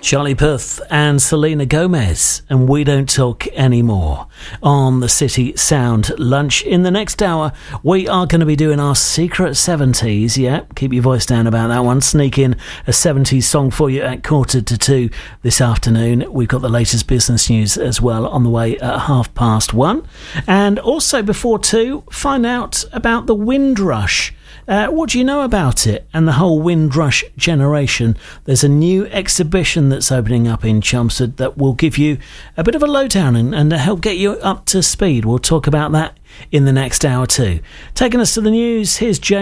Charlie Puth and Selena Gomez, and We Don't Talk Anymore on the City Sound Lunch. In the next hour, we are going to be doing our secret 70s. Yeah, keep your voice down about that one. Sneak in a 70s song for you at 1:45 this afternoon. We've got the latest business news as well on the way at 1:30. And also before 2, find out about the Windrush. What do you know about it and the whole Windrush generation? There's a new exhibition that's opening up in Chelmsford that will give you a bit of a lowdown and help get you up to speed. We'll talk about that in the next hour too. Taking us to the news, here's Jay.